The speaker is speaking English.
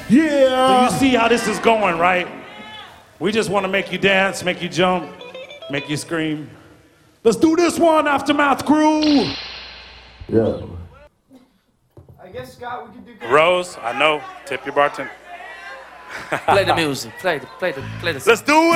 Yeah. Do you see how this is going, right? We just want to make you dance, make you jump, make you scream. Let's do this one, Aftermath crew. Yeah. I guess, Scott, we could do... Rose, I know. Tip your bartender. Play the music. Play the. Let's do it.